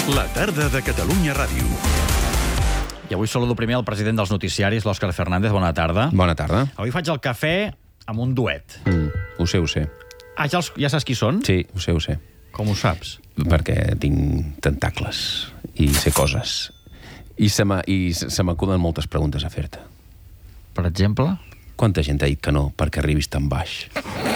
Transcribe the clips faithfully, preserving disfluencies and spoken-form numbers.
La tarda de Catalunya Ràdio. I avui saludo primer el president dels noticiaris, l'Òscar Fernández. Bona tarda. Bona tarda. Avui faig el cafè amb un duet. Mm, ho sé, ho sé. Ah, ja, els, ja saps qui són? Sí, ho sé, ho sé. Com ho saps? Perquè tinc tentacles i sé coses. I se m'ha- i se m'acuden moltes preguntes a fer-te. Per exemple? Quanta gent t'ha dit que no perquè arribis tan baix?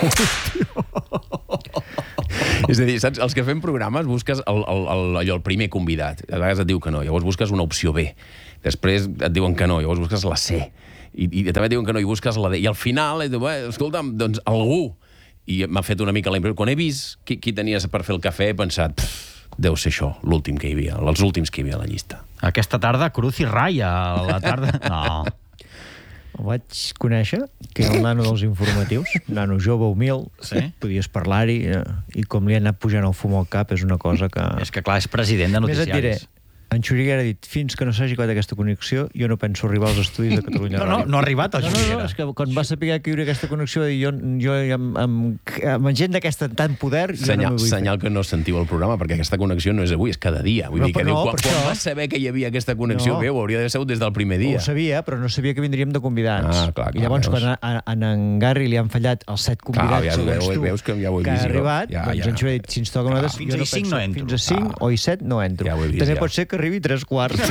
És a dir, saps? Els que fem programes busques el, el, el, allò, el primer convidat. A vegades et diu que no, llavors busques una opció B. Després et diuen que no, llavors busques la C. I, i també et diuen que no, i busques la D. I al final, et diu, eh, escolta'm, doncs algú. I m'ha fet una mica la impressió. Quan he vist qui, qui tenies per fer el cafè, he pensat, pff, deu ser això, l'últim que hi havia, els últims que hi havia a la llista. Aquesta tarda, Cruz i Raya. A la tarda... No. El vaig conèixer, que era el nano dels informatius, nano jove, humil, Sí? podies parlar-hi, eh, i com li ha anat pujant el fum al cap és una cosa que... És que, clar, és president de Més et diré, noticiaris. en Xuriguera ha dit, fins que no s'hagi acabat aquesta connexió, jo no penso arribar als estudis de Catalunya No, no, Ràdio. no ha arribat el No, no, no, Xuriguera. és que quan va saber que hi hauria aquesta connexió, jo, jo amb, amb, amb gent d'aquesta tant poder, jo Senyal, no m'hi vull senyal que no sentiu el programa, perquè aquesta connexió no és avui, és cada dia. Vull No, dir que però diu, no, quan, per quan això. vas saber que hi havia aquesta connexió, No. veu, hauria d'haver sigut des del primer fer. dia. Ho sabia, però no sabia que vindríem de convidats. Ah, clar, clar, I llavors, veus. quan a, a, en Garri li han fallat els set convidats, ja segons veu- tu, veus que ja ho he que ha vist jo. arribat, Ja, doncs ja. en Xuriguera ha dit, si ens toca una Ah, vegada, fins jo a no cinc penso, no entro. Fins a cinc Ah. o i set no entro. Ja ho he vist, També ja. pot ser que arribi tres quarts.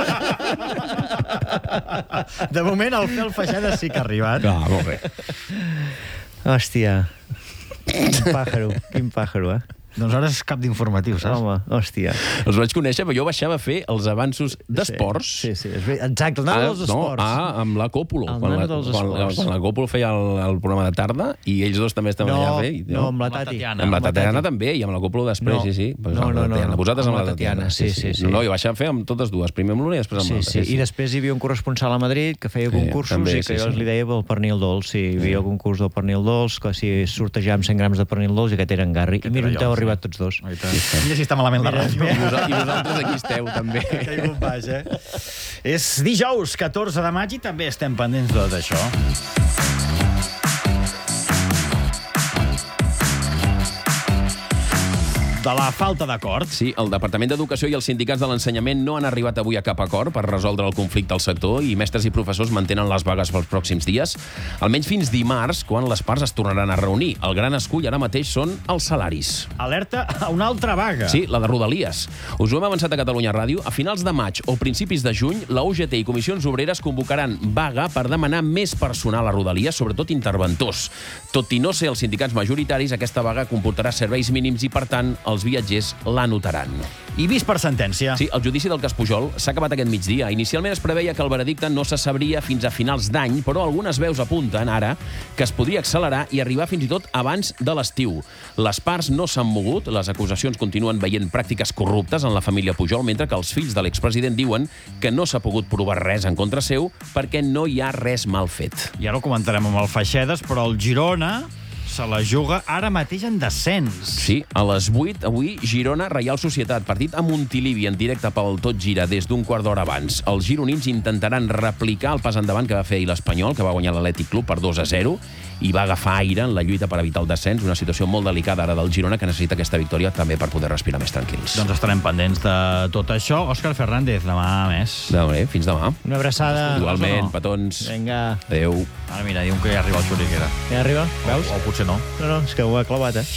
De moment, el Fel Feixeda sí que ha arribat. Ah, molt bé. Hòstia. Quin pàjaro, quin pàjaro, eh? Doncs ara és cap d'informatiu, saps? Home, hòstia. Els vaig conèixer, però jo baixava a fer els avanços d'esports. Sí, sí, és ver- exacte, el nano dels esports. No, ah, amb la Còpolo. El Quan nano la, dels quan, esports. quan la Còpolo feia el, el programa de tarda i ells dos també estaven no, allà a fer. i- no, amb la Amb la Tati. Tatiana. Amb la Amb la Tatiana Tati. també, i amb la Còpolo després, No. sí, sí. Pues No, amb la no, no, Tatiana. no. Vosaltres amb Amb la la Tatiana. Tatiana, sí, sí, sí. No, jo baixava a fer amb totes dues, primer amb l'una i després amb Sí, l'altra. sí, i després hi havia un corresponsal a Madrid que feia Sí, concursos també, i que sí, jo sí. li deia pel pernil dolç. Sí, hi havia el concurs del pernil dolç, que si sortejar amb cent grams de pernil dolç i aquest era en Garri. I mira on allò, heu sí. arribat tots dos. I tant. Mira si està malament la ràdio. I vosaltres, I vosaltres aquí esteu, també. Ha caigut baix, eh? És dijous, catorze de maig, i també estem pendents de tot això. De la falta d'acord. Sí, el Departament d'Educació i els sindicats de l'ensenyament no han arribat avui a cap acord per resoldre el conflicte al sector i mestres i professors mantenen les vagues pels pròxims dies, almenys fins dimarts, quan les parts es tornaran a reunir. El gran escull ara mateix són els salaris. Alerta a una altra vaga. Sí, la de Rodalies. Us ho hem avançat a Catalunya Ràdio. A finals de maig o principis de juny, la U G T i Comissions Obreres convocaran vaga per demanar més personal a Rodalies, sobretot interventors. Tot i no ser els sindicats majoritaris, aquesta vaga comportarà serveis mínims i, per tant, els viatgers la notaran. I vist per sentència. Sí, el judici del cas Pujol s'ha acabat aquest migdia. Inicialment es preveia que el veredicte no se sabria fins a finals d'any, però algunes veus apunten ara que es podria accelerar i arribar fins i tot abans de l'estiu. Les parts no s'han mogut, les acusacions continuen veient pràctiques corruptes en la família Pujol, mentre que els fills de l'expresident diuen que no s'ha pogut provar res en contra seu perquè no hi ha res mal fet. I ara ho comentarem amb el Feixedes, però el Girona se la juga ara mateix en descens. Sí, a les vuit, avui, Girona, Reial Societat, partit a Montilivi, en directe pel Tot Gira, des d'un quart d'hora abans. Els gironins intentaran replicar el pas endavant que va fer ahir l'Espanyol, que va guanyar l'Atlètic Club per dos a zero, i va agafar aire en la lluita per evitar el descens, una situació molt delicada ara del Girona, que necessita aquesta victòria també per poder respirar més tranquils. Doncs estarem pendents de tot això. Òscar Fernández, demà més. Molt bé, fins demà. Una abraçada. Igualment, no? petons. Vinga. Adéu. Ara mira, diuen que ja arriba el Xuriguera. Ja arriba? Veus? O, o potser no. No, no, és que ho ha clavat, eh?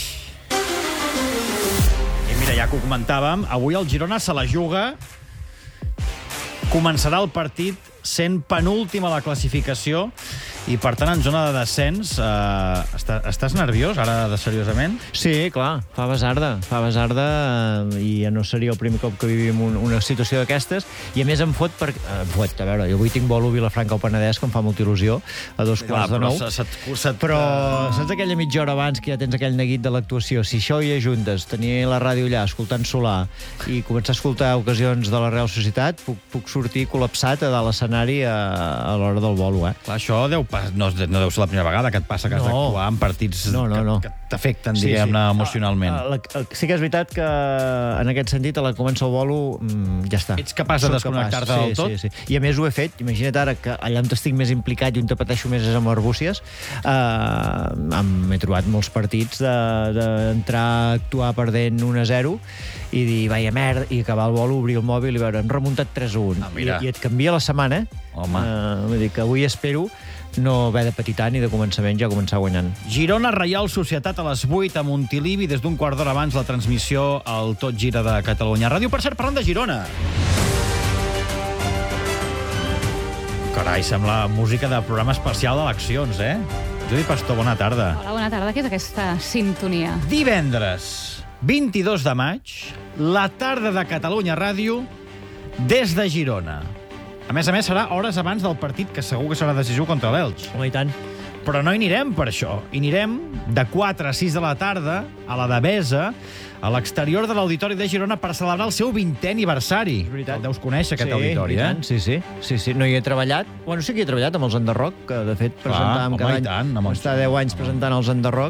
I mira, ja que ho comentàvem, avui el Girona se la juga. Començarà el partit sent penúltim a la classificació i, per tant, en zona de descens. Eh, està, estàs nerviós, ara, de seriosament? Sí, clar, fa basarda, fa basarda eh, i ja no seria el primer cop que vivim un, una situació d'aquestes i a més em fot per... Eh, em fot, a veure, jo avui tinc bolo Vilafranca al Penedès que em fa molta il·lusió a dos quarts de però nou, se- se't- se't- però saps aquella mitja hora abans que ja tens aquell neguit de l'actuació, si això hi ajuntes, tenir la ràdio allà escoltant Solà i començar a escoltar ocasions de la Real Societat, puc, puc sortir col·lapsat a dalt l'escenari a, a l'hora del bolo, eh? Clar, això deu no, no deu ser la primera vegada que et passa que has No. d'actuar en partits No, no, no. que, que t'afecten, Sí, diguem-ne, sí. emocionalment. Ah, la- la- Sí que és veritat que en aquest sentit, a la comença el bolo, mm, ja està. Ets capaç de Soc desconnectar-te capaç. del tot? Sí, sí, sí. I a més ho he fet. Imagina't ara que allà on estic més implicat i on te pateixo més és amb Arbúcies. Eh, M'he trobat molts partits d'entrar a actuar perdent un a zero i dir, vaia merda, i acabar el bolo, obrir el mòbil i veure, hem remuntat tres a un. Ah, mira. I, I et canvia la setmana, eh? Home. Eh, vull dir que avui espero no haver de patir tant i de començament ja començar guanyant. Girona, Reial Societat a les vuit a Montilivi, des d'un quart d'hora abans la transmissió al Tot Gira de Catalunya Ràdio. Per cert, parlant de Girona. Carai, sembla música de programa especial d'eleccions, eh? Judit Pastor, bona tarda. Hola, bona tarda. Què és aquesta sintonia? Divendres, vint-i-dos de maig, la tarda de Catalunya Ràdio des de Girona. A més a més, serà hores abans del partit, que segur que serà decisiu contra l'Elx. Home, i tant. Però no hi anirem per això. Hi anirem de quatre a sis de la tarda a la Devesa, a l'exterior de l'Auditori de Girona, per celebrar el seu vintè aniversari. És veritat. El deus conèixer, aquest sí, auditori, i eh? tant, sí, sí, sí, sí. No hi he treballat. Bueno, sí que hi he treballat amb els Enderroc, que de fet presentàvem home, cada i any. tant, amb els- Està deu anys presentant els Enderroc.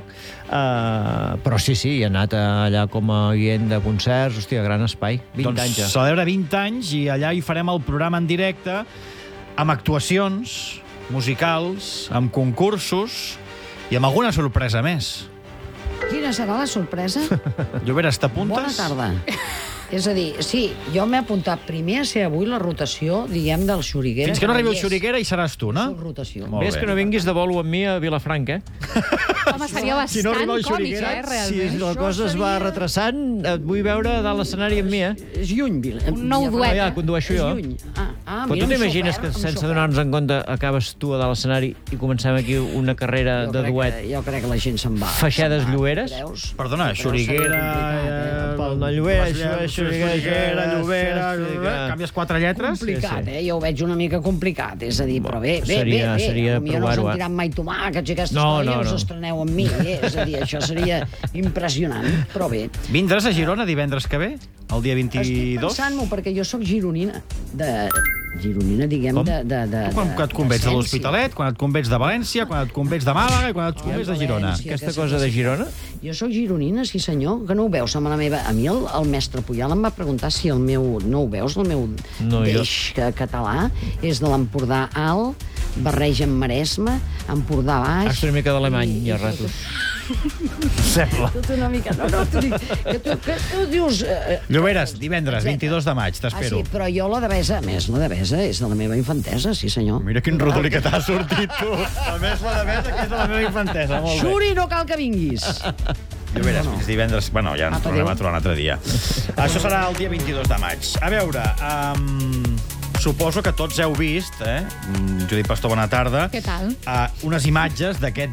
Uh, però sí, sí, he anat allà com a guient de concerts. Hòstia, gran espai. vint doncs anys ja. celebra vint anys i allà hi farem el programa en directe amb actuacions musicals, amb concursos i amb alguna sorpresa més. Quina serà la sorpresa? Lloberes, t'apuntes? Bona tarda. És a dir, sí, jo m'he apuntat primer a ser avui la rotació, diguem, del Xuriguera. Fins que no arribi el hi és. Xuriguera hi seràs tu, no? Soc rotació. Molt Ves bé. que no vinguis de bolo amb mi a Vilafranca, eh? Home, seria bastant Si no arriba el còmic, Xuriguera, eh, Si realment. la Això cosa es va seria- retrasant, et vull veure dalt l'escenari amb mi, eh? És lluny, Vil. Un nou Ja- duet. Ja, condueixo És jo. lluny. Ah, ah, Però mira, tu un t'imagines xofert, que un sense xofert. donar-nos en compte acabes tu a dalt l'escenari i comencem aquí una carrera Jo de crec duet? que- Jo crec que la gent se'n va. Feixades se'n va, Lloberes? creus? Perdona, Creus que Xuriguera... seria complicat, eh? Pel no Llobera, Xuriguera, Xuriguera, Llobera... Xuriguera. Canvies quatre lletres? Complicat, Sí, sí. eh? Jo ho veig una mica complicat. És a dir, però bé, bé, Seria- bé, bé. seria Potser no provar-ho, us eh? han tirat mai tomàquets i aquestes No, coses, no, i us no. estreneu amb mi. Eh? És a dir, això seria impressionant, però bé. Vindràs a Girona divendres que ve? El dia Estic vint-i-dos? pensant-m'ho, perquè jo sóc gironina. De... Gironina, diguem, Com? de, de, de... Tu quan de- et convets de d'essència. l'Hospitalet, quan et convets de València, quan et convets de Màlaga i quan et convets de Girona. València, Aquesta aquesta cosa de Girona? Jo sóc gironina, sí senyor, que no ho veus, amb la meva... A mi el, el mestre Puyal em va preguntar si el meu... No ho veus, el meu No, jo- deix que- català és de l'Empordà alt, barreja amb Maresme, Empordà baix... Has una mica d'alemany, i- ja i tot- ratos. Sembla. Tot una mica... No, no, t'ho dic, que tu, que tu dius... Eh, Lloberes, divendres, vint-i-dos de maig, ah, t'espero. sí, però jo la devesa, a més, la devesa és de la meva infantesa, sí senyor. Mira quin rodolí que t'ha sortit, tu. A més, la devesa, que és de la meva infantesa. Molt bé. Xuri, no cal que vinguis. Lloberes, fins divendres... Bueno, ja ens Apa, tornem a adéu. trobar un altre dia. Això serà el dia vint-i-dos de maig. A veure, um, suposo que tots heu vist, eh? Mm, Judit Pastor, bona tarda. Què tal? Uh, unes imatges d'aquest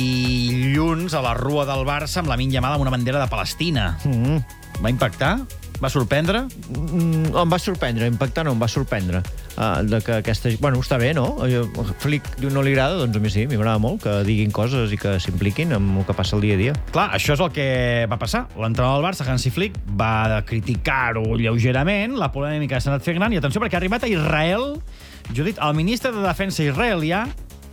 dilluns a la Rua del Barça amb la Lamine Yamal amb una bandera de Palestina. Mm. Va impactar? Va sorprendre? Mm, em va sorprendre, impactar no, em va sorprendre. Uh, de que aquesta... Bueno, està bé, no? Jo- Flick diu no li agrada, doncs a mi sí, m'agrada molt que diguin coses i que s'impliquin amb el que passa el dia a dia. Clar, això és el que va passar. L'entrenador del Barça, Hansi Flick, va criticar-ho lleugerament, la polèmica s'ha anat fent gran, i atenció, perquè ha arribat a Israel, Judit, el ministre de Defensa israelià,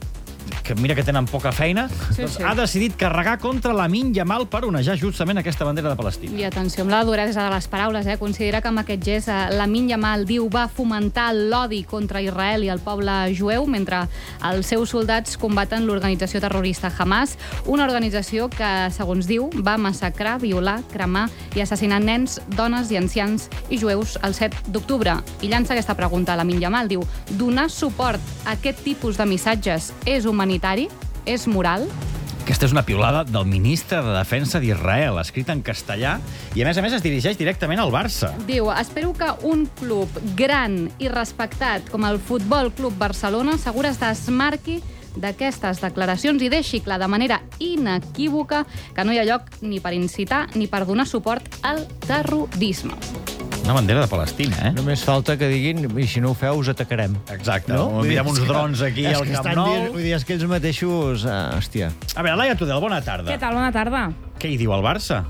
que mira que tenen poca feina, Sí, doncs sí. ha decidit carregar contra Lamine Yamal per onejar justament aquesta bandera de Palestina. I atenció amb la duresa de les paraules, eh? Considera que amb aquest gest eh, Lamine Yamal diu va fomentar l'odi contra Israel i el poble jueu mentre els seus soldats combaten l'organització terrorista Hamas, una organització que, segons diu, va massacrar, violar, cremar i assassinar nens, dones i ancians i jueus el set d'octubre. I llança aquesta pregunta a Lamine Yamal, diu donar suport a aquest tipus de missatges és humanitari? És moral? Aquesta és una piulada del ministre de Defensa d'Israel, escrita en castellà, i a més a més es dirigeix directament al Barça. Diu, espero que un club gran i respectat com el Futbol Club Barcelona segura es desmarqui d'aquestes declaracions i deixi clar de manera inequívoca que no hi ha lloc ni per incitar ni per donar suport al terrorisme. Una bandera de Palestina, eh? Només falta que diguin, i si no ho feu, us atacarem. Exacte. No? No? Mirem uns drons aquí és al que Camp estan Nou. Dient, vull dir, és que ells mateixos... Uh, hòstia. A veure, Laia Tudel, bona tarda. Què tal? Bona tarda. Què hi diu el Barça?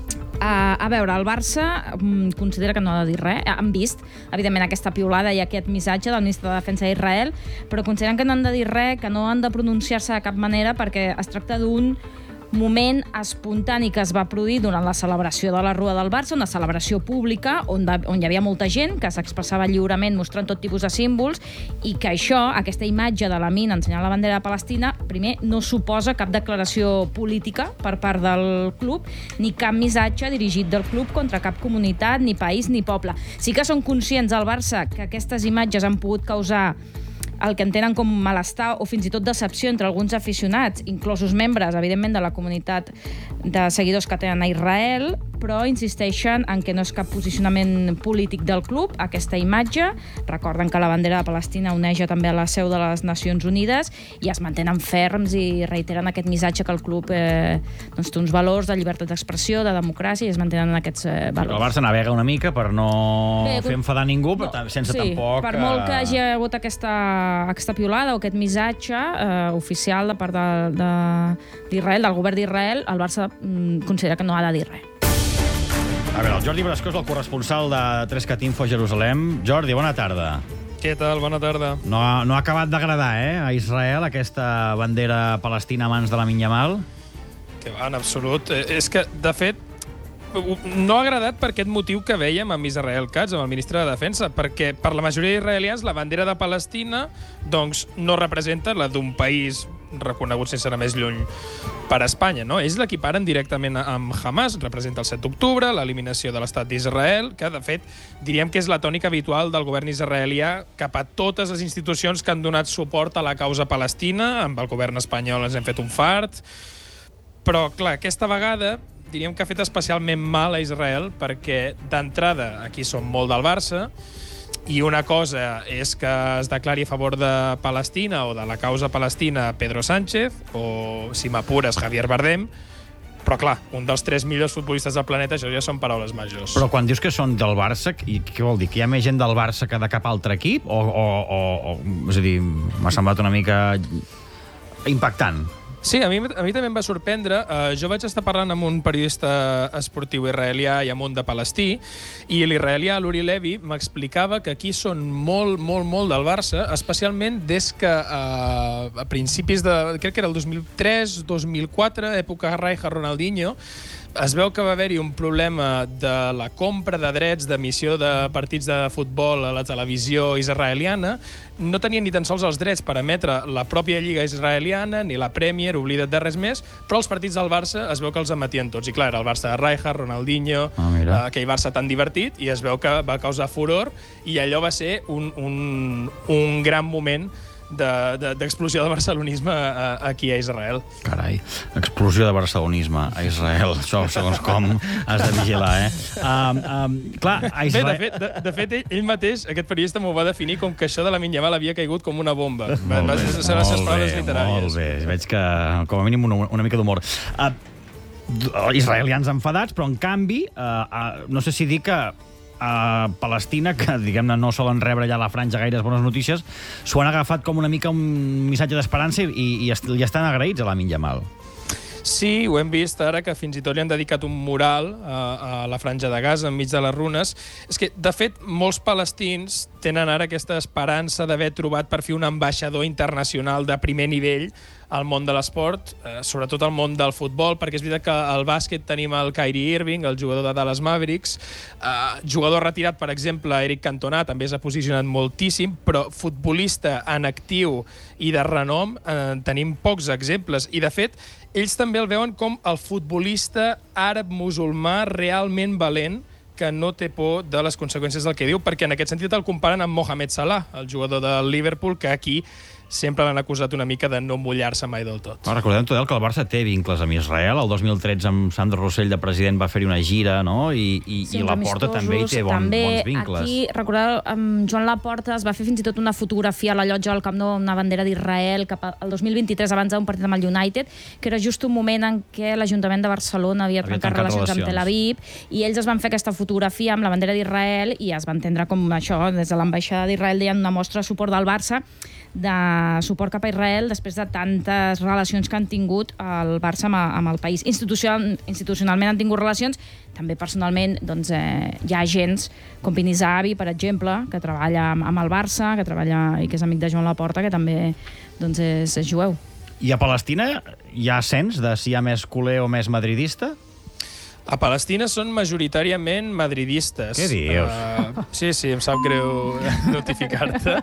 a, a veure, el Barça um, considera que no ha de dir res. Han vist, evidentment, aquesta piulada i aquest missatge del ministre de Defensa d'Israel, però consideren que no han de dir res, que no han de pronunciar-se de cap manera, perquè es tracta d'un moment espontani que es va produir durant la celebració de la Rua del Barça, una celebració pública on, va, on hi havia molta gent que s'expressava lliurement mostrant tot tipus de símbols i que això, aquesta imatge de Lamin ensenyant la bandera de Palestina, primer, no suposa cap declaració política per part del club ni cap missatge dirigit del club contra cap comunitat, ni país, ni poble. Sí que són conscients al Barça que aquestes imatges han pogut causar el que entenen com malestar o fins i tot decepció entre alguns aficionats, inclosos membres, evidentment, de la comunitat de seguidors que tenen a Israel, però insisteixen en que no és cap posicionament polític del club, aquesta imatge. Recorden que la bandera de Palestina oneja també a la seu de les Nacions Unides i es mantenen ferms i reiteren aquest missatge que el club eh, doncs, té uns valors de llibertat d'expressió, de democràcia, i es mantenen en aquests eh, valors. El Barça navega una mica per no Bé, fer enfadar ningú, però no, sense sí, tampoc... Per molt que hagi hagut aquesta, aquesta piulada o aquest missatge eh, oficial de part d'Israel, de, de, del govern d'Israel, el Barça mm, considera que no ha de dir res. A veure, el Jordi Brascó és el corresponsal de tres cat info a Jerusalem. Jordi, bona tarda. Què tal? Bona tarda. No ha, no ha acabat d'agradar, eh, a Israel, aquesta bandera palestina a mans de Lamin Yamal? Que va, en absolut. És que, de fet, no ha agradat per aquest motiu que vèiem amb Israel Katz, amb el ministre de Defensa, perquè per la majoria d'israelians la bandera de Palestina doncs, no representa la d'un país reconegut sense anar més lluny per Espanya, no? Ells l'equiparen directament amb Hamas, representa el set d'octubre, l'eliminació de l'estat d'Israel, que, de fet, diríem que és la tònica habitual del govern israelià cap a totes les institucions que han donat suport a la causa palestina. Amb el govern espanyol ens hem fet un fart. Però, clar, aquesta vegada diríem que ha fet especialment mal a Israel perquè, d'entrada, aquí som molt del Barça, i una cosa és que es declari a favor de Palestina o de la causa palestina Pedro Sánchez o, si m'apures, Javier Bardem, però clar, un dels tres millors futbolistes del planeta, això ja són paraules majors. Però quan dius que són del Barça, i què vol dir? Que hi ha més gent del Barça que de cap altre equip? O, o, o, o és a dir, m'ha semblat una mica impactant. Sí, a mi, a mi també em va sorprendre. Uh, jo vaig estar parlant amb un periodista esportiu israelià i amb un de palestí, i l'israelià, l'Uri Levi, m'explicava que aquí són molt, molt, molt del Barça, especialment des que uh, a principis de... crec que era el dos mil tres, dos mil quatre, època Rijkaard-Ronaldinho, es veu que va haver-hi un problema de la compra de drets d'emissió de partits de futbol a la televisió israeliana. No tenien ni tan sols els drets per emetre la pròpia lliga israeliana, ni la Premier, oblida't de res més, però els partits del Barça es veu que els emetien tots. I clar, era el Barça de Rijkaard, Ronaldinho, ah, aquell Barça tan divertit, i es veu que va causar furor, i allò va ser un, un, un gran moment d'explosió de, de, de barcelonisme a, aquí a Israel. Carai, explosió de barcelonisme a Israel. Això, segons com, has de vigilar, eh? Um, um, clar, a Israel... Bé, de fet, de, de fet ell, ell mateix, aquest periodista, m'ho va definir com que això de Lamin Yamal havia caigut com una bomba. Molt va, bé, va ser les seves paraules literàries. Molt bé, veig que, com a mínim, una, una mica d'humor. Uh, israelians enfadats, però, en canvi, uh, uh, no sé si dir que a Palestina, que diguem-ne no solen rebre ja a la franja gaires bones notícies, s'ho han agafat com una mica un missatge d'esperança i, i, i estan agraïts a Lamin Yamal. Sí, ho hem vist ara, que fins i tot li han dedicat un mural a, a la franja de Gaza, enmig de les runes. És que, de fet, molts palestins tenen ara aquesta esperança d'haver trobat per fi un ambaixador internacional de primer nivell al món de l'esport, eh, sobretot al món del futbol, perquè és veritat que al bàsquet tenim el Kyrie Irving, el jugador de Dallas Mavericks, eh, jugador retirat, per exemple, Eric Cantona, també s'ha posicionat moltíssim, però futbolista en actiu i de renom eh, tenim pocs exemples, i de fet ells també el veuen com el futbolista àrab-musulmà realment valent, que no té por de les conseqüències del que diu, perquè en aquest sentit el comparen amb Mohamed Salah, el jugador del Liverpool, que aquí sempre l'han acusat una mica de no mullar-se mai del tot. Ah, recordem, Tudel, que el Barça té vincles amb Israel. El dos mil tretze, amb Sandro Rossell de president, va fer-hi una gira, no? I, i, sí, i Laporta també hi té bon, també, bons vincles. Aquí, recordeu, amb Joan Laporta es va fer fins i tot una fotografia a la llotja del Camp Nou, una bandera d'Israel, cap al dos mil vint-i-tres, abans d'un partit amb el United, que era just un moment en què l'Ajuntament de Barcelona havia trencat, havia trencat relacions, relacions amb Tel Aviv, i ells es van fer aquesta fotografia amb la bandera d'Israel i es va entendre com això, des de l'ambaixada d'Israel deien una mostra de suport del Barça de, suport cap a Israel després de tantes relacions que han tingut el Barça amb, amb el país. Institucional, institucionalment han tingut relacions, també personalment doncs, eh, hi ha agents com Pini Zahavi, per exemple, que treballa amb, amb el Barça, que treballa i que és amic de Joan Laporta, que també doncs, és, és jueu. I a Palestina hi ha cens de si hi ha més culer o més madridista? A Palestina són majoritàriament madridistes. Què dius? Uh, sí, sí, em sap greu notificar-te.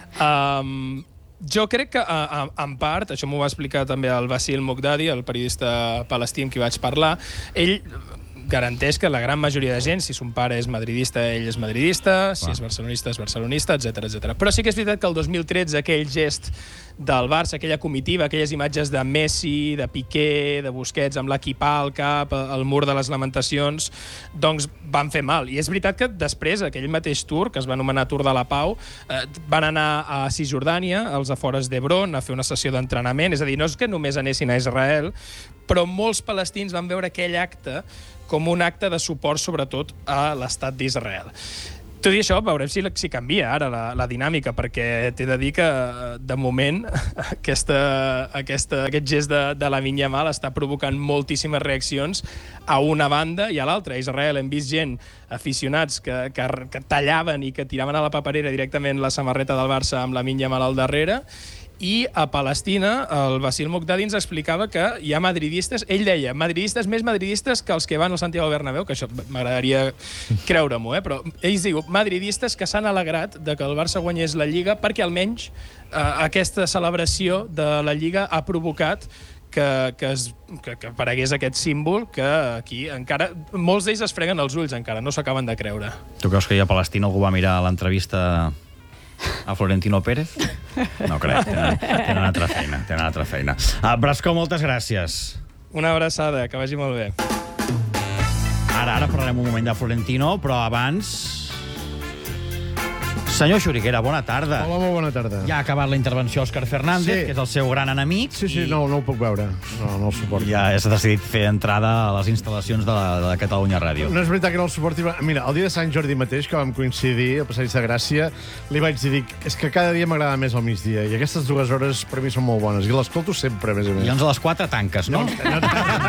Um, jo crec que, uh, en part, això m'ho va explicar també el Basil Mogdadi, el periodista palestí amb qui vaig parlar, ell garanteix que la gran majoria de gent, si son pare és madridista, ell és madridista, si és barcelonista, és barcelonista, etcètera, etcètera. Però sí que és veritat que el dos mil tretze aquell gest del Barça, aquella comitiva, aquelles imatges de Messi, de Piqué, de Busquets, amb l'equipà al cap, el mur de les lamentacions, doncs van fer mal. I és veritat que després, aquell mateix tour, que es va anomenar Tour de la Pau, eh, van anar a Cisjordània, als afores d'Hebron, a fer una sessió d'entrenament. És a dir, no és que només anessin a Israel, però molts palestins van veure aquell acte com un acte de suport, sobretot, a l'estat d'Israel. Tot i això, veurem si, si canvia ara la, la dinàmica, perquè t'he de dir que, de moment, aquesta, aquesta, aquest gest de, de Lamine Yamal està provocant moltíssimes reaccions a una banda i a l'altra. A Israel hem vist gent, aficionats, que, que, que tallaven i que tiraven a la paperera directament la samarreta del Barça amb Lamine Yamal al darrere. I a Palestina, el Basil Mogdadi ens explicava que hi ha madridistes, ell deia, madridistes més madridistes que els que van al Santiago Bernabéu, que això m'agradaria creure-m'ho, eh? Però ells diu, madridistes que s'han alegrat de que el Barça guanyés la Lliga perquè almenys eh, aquesta celebració de la Lliga ha provocat que, que, es, que, que aparegués aquest símbol que aquí encara... Molts d'ells es freguen els ulls encara, no s'acaben de creure. Tu creus que hi a Palestina algú va mirar l'entrevista a Florentino Pérez? No crec, tenen, tenen altra feina, tenen altra feina. Uh, Brasco, moltes gràcies. Una abraçada, que vagi molt bé. Ara, ara parlarem un moment de Florentino, però abans... Senyor Xuriguera, bona tarda. Hola, molt bona tarda. Ja ha acabat la intervenció Òscar Fernández, Sí. que és el seu gran enemic. Sí, sí, i no, no ho puc veure. No, no el suporto. ja s'ha decidit fer entrada a les instal·lacions de, la, de Catalunya Ràdio. No és veritat que no el suporti. Mira, el dia de Sant Jordi mateix, que vam coincidir al Passeig de Gràcia, li vaig dir, és que cada dia m'agrada més al migdia, i aquestes dues hores per mi són molt bones, i l'escolto sempre, a més a més. I llavors a les quatre tanques, no? No,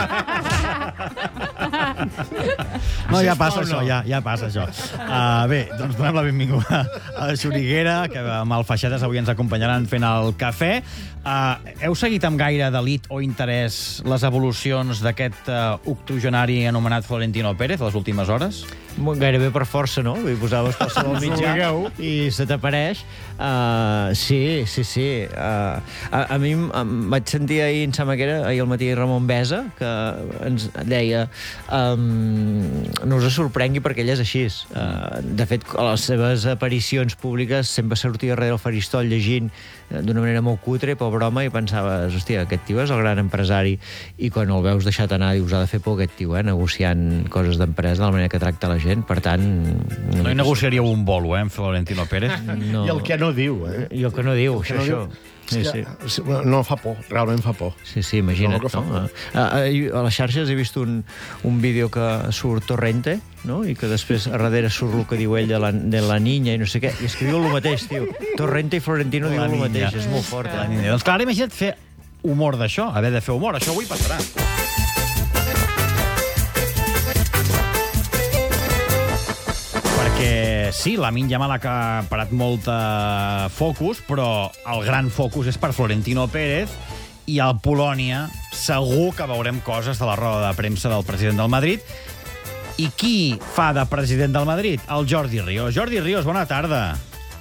No, ja passa això, ja, ja passa això. Uh, bé, doncs donem la benvinguda a Xuriguera, que amb el Feixedes avui ens acompanyaran fent el cafè. Uh, heu seguit amb gaire delit o interès les evolucions d'aquest uh, octogenari anomenat Florentino Pérez a les últimes hores? Gairebé per força, no? Li posaves qualsevol mitjà i se t'apareix. Uh, sí, sí, sí. Uh, a, a mi em vaig sentir ahir, em sembla que era ahir al matí, Ramon Besa, que ens deia um, no us sorprengui perquè ell és així. Uh, de fet, a les seves aparicions públiques sempre sortia darrere el faristol llegint d'una manera molt cutre, per broma, i pensaves, hòstia, aquest tio és el gran empresari, i quan el veus deixat anar, dius, ha de fer por aquest tio, eh, negociant coses d'empresa de la manera que tracta la gent, per tant... No hi negociaríeu un bolo, eh, amb Florentino Pérez? No. I el que no diu, eh? I el que no diu, això, no això. diu. Sí, sí. Sí, no, fa por, realment fa por. Sí, sí, imagina't, No, que fa no? A, a, a les xarxes he vist un, un vídeo que surt Torrente, no? I que després a darrere surt el que diu ell de la, de la niña i no sé què, i es que diu el mateix, tio. Torrente i Florentino La diuen el niña. mateix, és molt fort. La Eh? niña. Doncs clar, ara imagina't fer humor d'això, haver de fer humor, això avui passarà. Perquè sí, Lamine Yamal ha parat molt de focus, però el gran focus és per Florentino Pérez, i al Polònia segur que veurem coses de la roda de premsa del president del Madrid. I qui fa de president del Madrid? El Jordi Ríos. Jordi Ríos, bona tarda.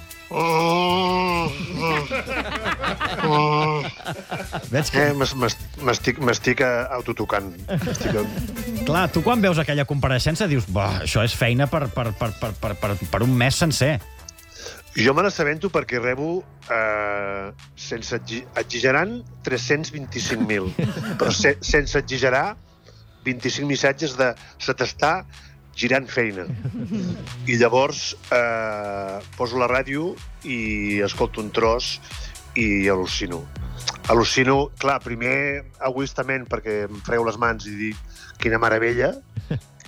Veig que... Eh, m'es- m'es- M'estic m'estic eh, autotocant. Estic... Clar, tu quan veus aquella compareixença dius, bah, això és feina per, per, per, per, per, per, per un mes sencer. Jo me n'assabento perquè rebo, eh, sense exi- exagerant, tres-cents vint-i-cinc mil. Però se, sense exagerar, vint-i-cinc missatges de se t'està girant feina. I llavors eh, poso la ràdio i escolto un tros i al·lucino. Al·lucino, clar, primer egoistament perquè em freu les mans i dic quina meravella,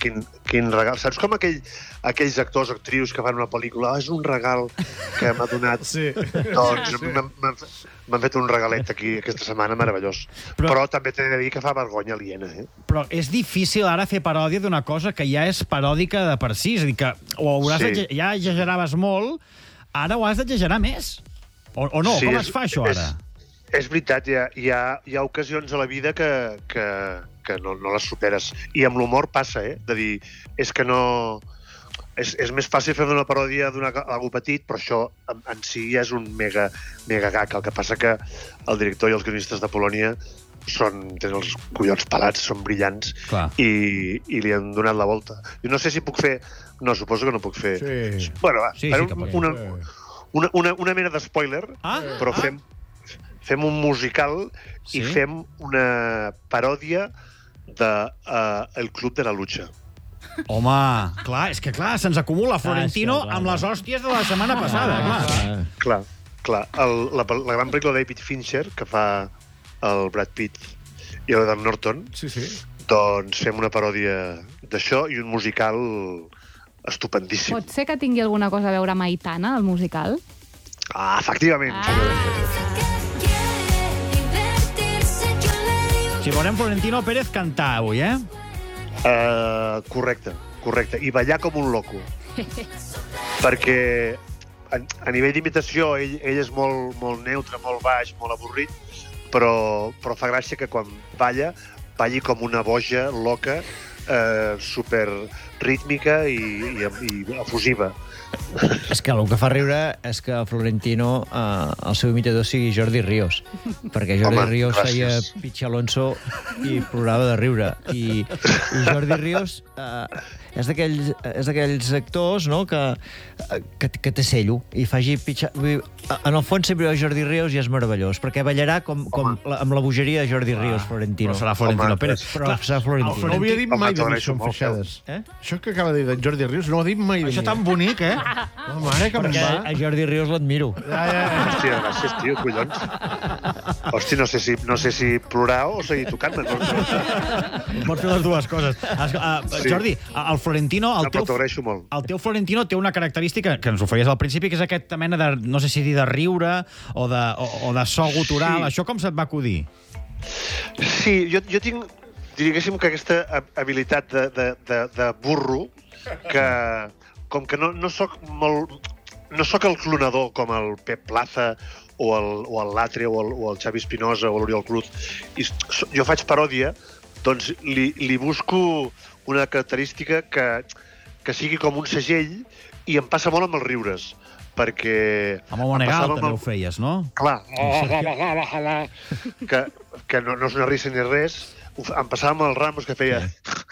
quin, quin regal. Saps com aquell, aquells actors o actrius que fan una pel·lícula, oh, és un regal que m'ha donat... Sí. Doncs m'han fet un regalet aquí aquesta setmana meravellós. Però, Però també t'he de dir que fa vergonya aliena, eh? Però és difícil ara fer paròdia d'una cosa que ja és paròdica de per si. És a dir, que o hauràs sí. ja exageraves molt, ara ho has d'exagerar més. O, o no? Sí, Com és, es fa això ara? És, és veritat, hi ha, hi, ha, hi ha ocasions a la vida que, que, que no, no les superes. I amb l'humor passa, eh? De dir, és que no... És, és més fàcil fer una paròdia d'algú petit, però això en, en si ja és un mega, mega gag. El que passa que el director i els guionistes de Polònia són, tenen els collons pelats, són brillants, i, i li han donat la volta. Jo no sé si puc fer... No, suposo que no puc fer... Sí. Bueno, va, sí, sí, sí una, una, una, una, una mena d'espoiler, ah? però fem... Fem un musical sí? i fem una paròdia de uh, El Club de la Lucha. Home, clar, és que clar, se'ns acumula Florentino ah, sí, clar, amb les hòsties de la setmana passada, ah, clar. Ah, clar, clar. El, la, la gran pel·lícula de David Fincher, que fa el Brad Pitt i l'Edward Norton, sí, sí. doncs fem una paròdia d'això i un musical estupendíssim. Pot ser que tingui alguna cosa a veure amb Aitana, el musical? Ah, efectivament. Ah. Si veurem Florentino Pérez cantar avui, eh? Uh, correcte, correcte. I ballar com un loco. Perquè a, a nivell d'imitació ell, ell és molt, molt neutre, molt baix, molt avorrit, però, però fa gràcia que quan balla, balli com una boja loca, eh, super rítmica i, i, i efusiva. És que el que fa riure és que Florentino, eh, el seu imitador sigui Jordi Ríos, perquè Jordi Home, Ríos feia Pichi Alonso i plorava de riure. I, i Jordi Ríos eh, és d'aquells actors, no?, que, que, que té cello i faci pitjar... En el fons sempre Jordi Ríos i és meravellós, perquè ballarà com, com la, amb la bogeria de Jordi Ríos, Florentino. Però serà Florentino Home, Pérez. Però serà Florentino. No ho havia dit mai de mi, són feixades. Eh? Això que acaba de dir de Jordi Ríos no ho ha dit mai de mi. Això tan bonic, eh? Oh, mare, que perquè va. a Jordi Ríos l'admiro. Ja, ja, ja. Hòstia, gràcies, tio, collons. Hòstia, no sé si, no sé si plorar o seguir tocant-me. Pots fer les dues coses. Uh, sí. Jordi, el Florentino... El teu, t'agraeixo molt. El teu Florentino té una característica que ens oferies al principi, que és aquesta mena de, no sé si dir de riure o de, o, o de so gutural. Sí. Això com se't va acudir? Sí, jo, jo tinc, diguéssim, que aquesta habilitat de, de, de, de burro, que com que no, no soc molt... No sóc el clonador com el Pep Plaza o el, o el Latre o el, o el Xavi Espinosa o l'Oriol Cruz. I jo faig paròdia, doncs li, li busco una característica que, que sigui com un segell i em passa molt amb els riures, perquè... Amb el Monegal també el... ho feies, no? Clar. que, que no, no és una risa ni res. Em passava amb el Ramos, que feia...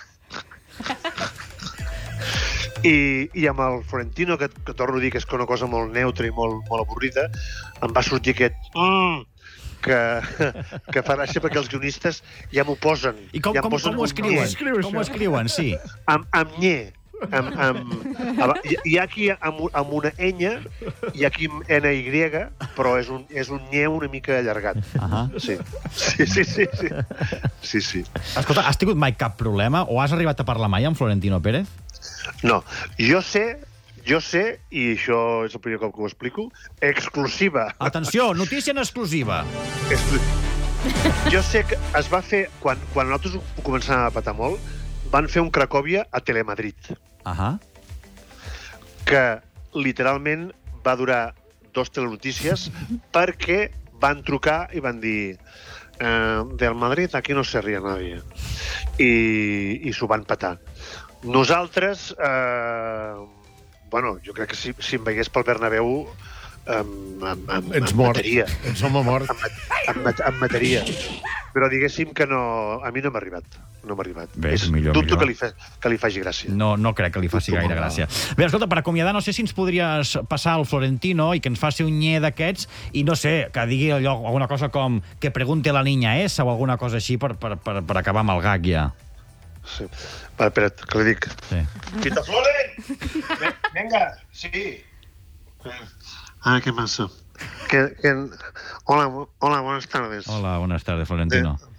I, i amb el Florentino, que, que torno a dir que és una cosa molt neutra i molt, molt avorrida, em va sortir aquest... Mm, que, que fa gràcia perquè els guionistes ja m'ho posen. I com, ja com, com ho escriuen? Com ho escriuen, sí. Amb, amb nye. Amb, amb, amb, hi ha aquí amb, amb una enya, i aquí amb ena i, però és un, és un nye una mica allargat. Uh -huh. Sí. Sí, sí, sí, sí. Sí, sí. Escolta, has tingut mai cap problema o has arribat a parlar mai amb Florentino Pérez? No, jo sé, jo sé, i això és el primer cop que ho explico, exclusiva. Atenció, notícia en exclusiva. Exclu... Jo sé que es va fer, quan, quan nosaltres ho començàvem a patar molt, van fer un Cracòvia a Telemadrid. Uh -huh. Que literalment va durar dos telenotícies perquè van trucar i van dir eh, del Madrid aquí no se ria nadie. I, i s'ho van patar. Nosaltres, eh, bueno, jo crec que si, si em veiés pel Bernabéu em, em, em, Ets em mort. mataria. Ets home mort. Em, em, em mataria. Però diguéssim que no, a mi no m'ha arribat. No m'ha arribat. Bé, és, millor, dubto millor. Que, li fa, que li faci gràcia. No, no crec que li faci gaire gràcia. Bé, escolta, per acomiadar, no sé si ens podries passar al Florentino i que ens faci un nye d'aquests i, no sé, que digui allò, alguna cosa com que pregunte la niña esa o alguna cosa així per, per, per, per acabar amb el gag ja. Sí. Va, espera't, que li dic. Sí. Quita Flore! Venga, sí. Ah, ¿qué pasa? Que, que... Hola, hola, buenas tardes. Hola, buenas tardes, Florentino. Eh,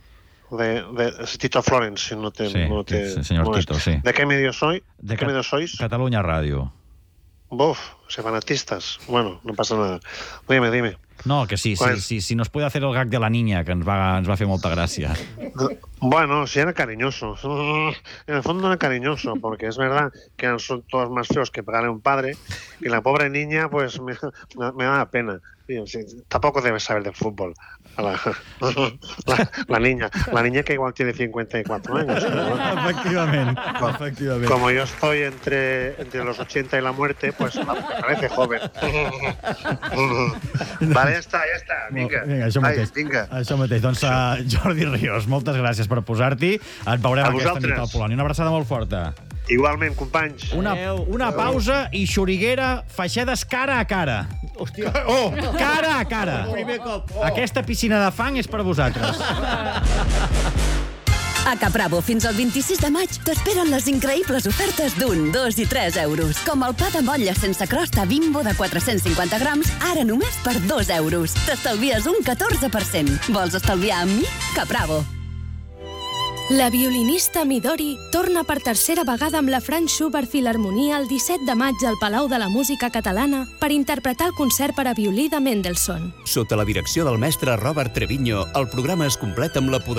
de, de Tito Florence, si no té... Sí, no té sí, señor no Tito, sí. ¿De qué medio soy? De ¿De qué medio sois? Catalunya Ràdio. Buf, separatistas. Bueno, no pasa nada. Dime, dime. No, que sí, Pues- sí, sí, si nos puede hacer el gag de la niña, que ens va, ens va fer molta gràcia. Bueno, sí era cariñoso. En el fondo era cariñoso, porque es verdad que son todos más feos que pegarle a un padre, y la pobre niña, pues, me, me da pena. Tío, sí, tampoco debe saber de fútbol. A La, la, la niña, la niña que igual tiene cincuenta y cuatro años. ¿no? Efectivament, efectivament. Como yo estoy entre, entre los ochenta y la muerte, pues me parece joven. Vale, ya está, ya está. Vinga, Vinga, això Ai, mateix. vinga. Això mateix. Doncs, uh, Jordi Ríos, moltes gràcies per posar-t'hi. Et veurem A aquesta vosaltres. nit al Polònia. Una abraçada molt forta. Igualment, companys. Una, una pausa i Xuriguera, Feixedes cara a cara. Hòstia. Oh, cara a cara. Primer cop. Oh. Aquesta piscina de fang és per vosaltres. A Capravo, fins al vint-i-sis de maig, t'esperen les increïbles ofertes d'un, dos i tres euros. Com el pa de motlla sense crosta Bimbo de quatre-cents cinquanta grams, ara només per dos euros. T'estalvies un catorze per cent. Vols estalviar amb mi? Capravo. La violinista Midori torna per tercera vegada amb la Franz Schubert Filharmonia el disset de maig al Palau de la Música Catalana per interpretar el concert per a violí de Mendelssohn. Sota la direcció del mestre Robert Treviño, el programa es completa amb la poder